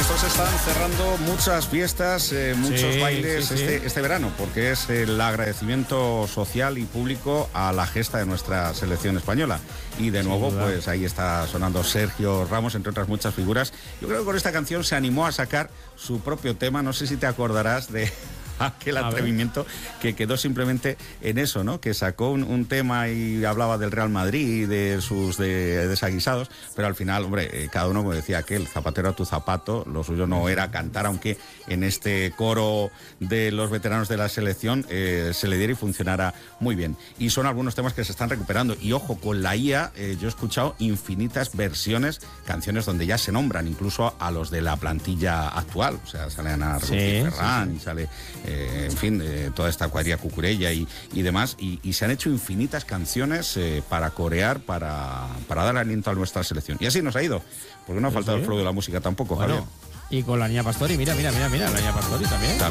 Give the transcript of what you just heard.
esto se están cerrando muchas fiestas, muchos bailes este verano, porque es el agradecimiento social y público a la gesta de nuestra selección española. Y de nuevo, pues ahí está sonando Sergio Ramos, entre otras muchas figuras. Yo creo que con esta canción se animó a sacar su propio tema. No sé si te acordarás de aquel atrevimiento que quedó simplemente en eso, ¿no? Que sacó un tema y hablaba del Real Madrid y de sus desaguisados, pero al final, hombre, cada uno, como decía aquel, zapatero a tu zapato, lo suyo no era cantar, aunque en este coro de los veteranos de la selección se le diera y funcionara muy bien. Y son algunos temas que se están recuperando. Y ojo, con la IA yo he escuchado infinitas versiones, canciones donde ya se nombran incluso a los de la plantilla actual. O sea, sale Ana Ferran, sale... en fin, toda esta cuadrilla Cucurella y demás, y se han hecho infinitas canciones para corear, para dar aliento a nuestra selección. Y así nos ha ido, porque no ha faltado el flow de la música tampoco, Javier. Y con la niña Pastori, mira, la niña Pastori también.